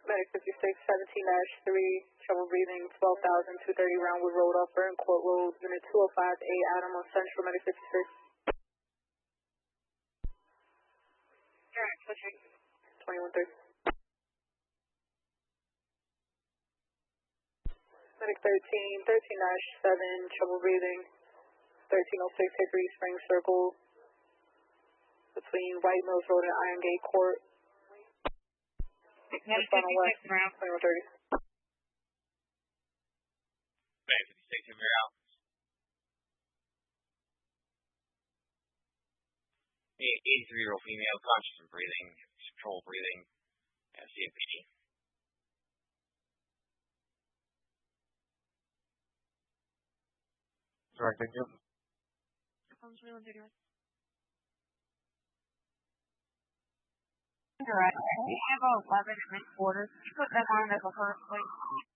Medic 5617-3, trouble breathing, 12,230 Roundwood Road, offer in Court Road, unit 205A, Adam on Central, Medic 56. Alright, switching. 2130. Medic 13-7, trouble breathing, 1306 Hickory Springs Circle, between White Mills Road and Iron Gate Court. Medic 56 around. 2130. Medic 56 in rear out. 83-year-old female, conscious and breathing, control breathing, CFPD. Direct engine. Comes 2130. Direct. We have 11 at mid-quarter. Could you put them on as a first, please?